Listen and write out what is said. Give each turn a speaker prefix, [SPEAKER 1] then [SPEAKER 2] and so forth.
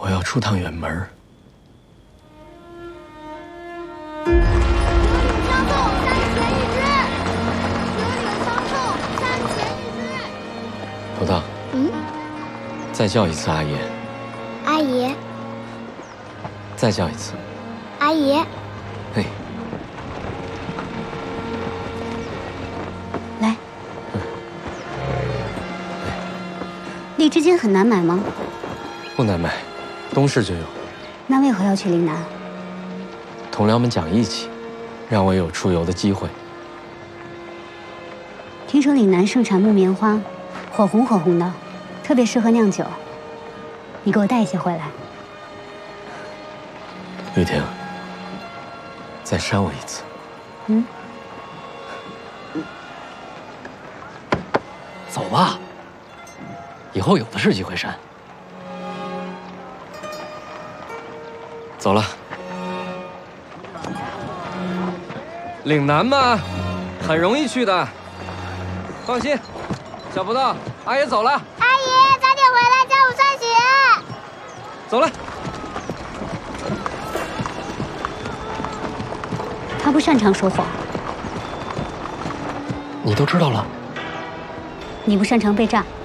[SPEAKER 1] 我要出趟远门。头大，再叫一次阿爷。
[SPEAKER 2] 阿爷。
[SPEAKER 1] 再叫一次。
[SPEAKER 2] 阿爷。
[SPEAKER 1] 嘿。
[SPEAKER 3] 来。荔枝尖很难买吗？
[SPEAKER 1] 不难买，东市就有。
[SPEAKER 3] 那为何要去岭南？
[SPEAKER 1] 同僚们讲义气，让我有出游的机会。
[SPEAKER 3] 听说岭南盛产木棉花，火红火红的，特别适合酿酒。你给我带一些回来。
[SPEAKER 1] 玉婷，再扇我一次。
[SPEAKER 4] 走吧，以后有的是机会扇。
[SPEAKER 1] 走了。岭南嘛，很容易去的，放心。小葡萄，阿爷走了。
[SPEAKER 2] 阿爷，早点回来，教我算学。
[SPEAKER 1] 走了。
[SPEAKER 3] 他不擅长说谎。
[SPEAKER 4] 你都知道了？
[SPEAKER 3] 你不擅长被诈。